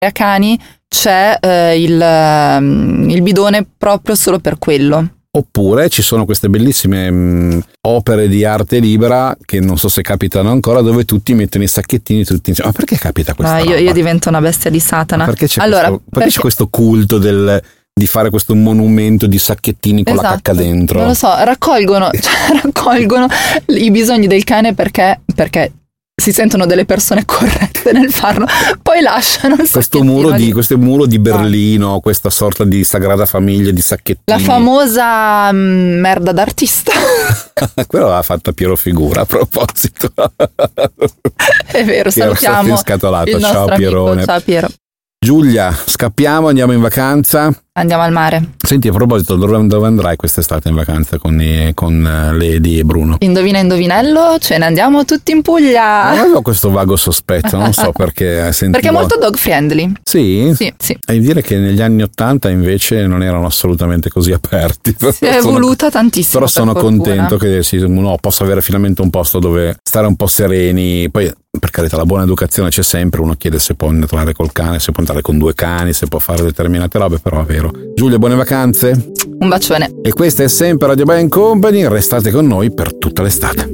a cani c'è il bidone proprio solo per quello. Oppure ci sono queste bellissime opere di arte libera che non so se capitano ancora, dove tutti mettono i sacchettini tutti insieme. Ma perché capita questa roba? Io divento una bestia di Satana. Perché c'è questo culto di fare questo monumento di sacchettini con la cacca dentro? Non lo so, raccolgono i bisogni del cane perché si sentono delle persone corrette nel farlo, poi lasciano il questo muro di Berlino, questa sorta di sagrada famiglia di sacchettini. La famosa merda d'artista. Quello l'ha fatta Piero Figura, a proposito. È vero, salutiamo il nostro amico. Pierone. Ciao Piero. Giulia, scappiamo, andiamo in vacanza. Andiamo al mare. Senti, a proposito, dove andrai quest'estate in vacanza con Lady e Bruno? Indovina indovinello, ce ne andiamo tutti in Puglia. Avevo questo vago sospetto, non so perché sentivo... Perché è molto dog friendly. Sì? Sì. Devi dire che negli anni '80 invece non erano assolutamente così aperti. Si è evoluta tantissimo. Però sono contento che possa avere finalmente un posto dove stare un po' sereni. Poi, per carità, la buona educazione c'è sempre, uno chiede se può entrare col cane, se può entrare con 2 cani, se può fare determinate robe, però è vero. Giulia, buone vacanze. Un bacione. E questa è sempre Radio Band Company, restate con noi per tutta l'estate.